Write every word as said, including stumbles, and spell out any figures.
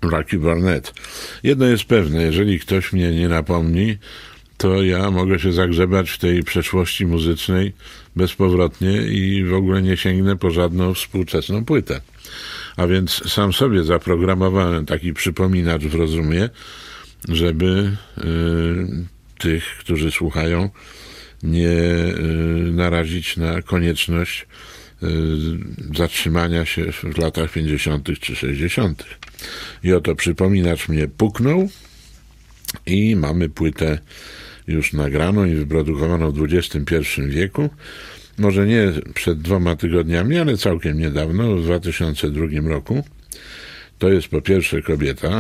Lucky Barnett. Jedno jest pewne, jeżeli ktoś mnie nie napomni, to ja mogę się zagrzebać w tej przeszłości muzycznej bezpowrotnie i w ogóle nie sięgnę po żadną współczesną płytę. A więc sam sobie zaprogramowałem taki przypominacz w rozumie, żeby y, tych, którzy słuchają, nie y, narazić na konieczność y, zatrzymania się w latach pięćdziesiątych czy sześćdziesiątych. I oto przypominacz mnie puknął i mamy płytę już nagraną i wyprodukowaną w dwudziestym pierwszym wieku. Może nie przed dwoma tygodniami, ale całkiem niedawno, w dwa tysiące drugim roku. To jest po pierwsze kobieta,